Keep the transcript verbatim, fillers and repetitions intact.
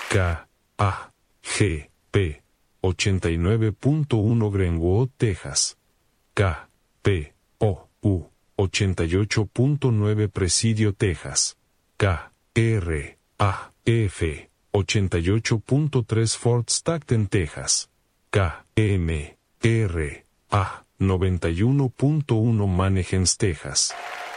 K, A, G, P, ochenta y nueve punto uno Greenwood, Texas. K, P, O, U, ochenta y ocho punto nueve Presidio, Texas. K, R, A, F, ochenta y ocho punto tres Fort Stockton, Texas. K, M, R, A, noventa y uno punto uno Mannheim, Texas.